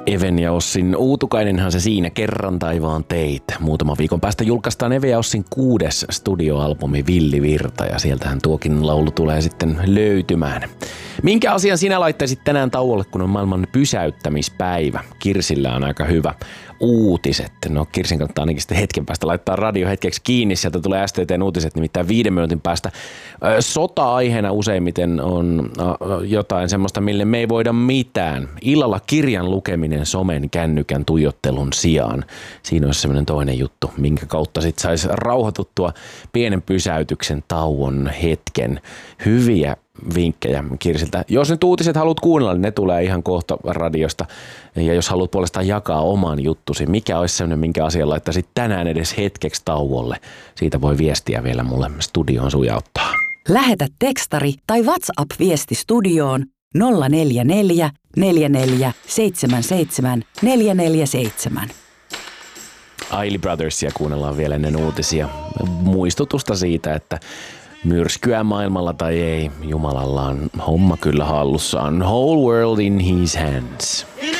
Even ja Ossin Uutukainenhan se siinä kerran taivaan teit. Muutaman viikon päästä julkaistaan Even ja Ossin 6. studioalbumi Villi Virta ja sieltähän tuokin laulu tulee sitten löytymään. Minkä asian sinä laittaisit tänään tauolle, kun on maailman pysäyttämispäivä? Kirsillä on aika hyvä uutiset. No Kirsin kannattaa ainakin sitten hetken päästä laittaa radio hetkeksi kiinni. Sieltä tulee STT:n uutiset, nimittäin 5 minuutin päästä. Sota-aiheena useimmiten on jotain semmoista, mille me ei voida mitään. Illalla kirjan lukeminen somen kännykän tuijottelun sijaan. Siinä olisi semmoinen toinen juttu, minkä kautta sitten saisi rauhoituttua pienen pysäytyksen tauon hetken. Hyviä vinkkejä Kirsiltä. Jos nyt uutiset haluat kuunnella, niin ne tulee ihan kohta radiosta. Ja jos haluat puolestaan jakaa oman juttusi, mikä olisi sellainen, minkä asian laittaisit tänään edes hetkeksi tauolle? Siitä voi viestiä vielä mulle studioon sujauttaa. Lähetä tekstari tai WhatsApp-viesti studioon 044 44 77 447. Ailey Brothersia kuunnellaan vielä ennen uutisia. Muistutusta siitä, että myrskyä maailmalla tai ei, Jumalalla on homma kyllä hallussaan. Whole world in his hands.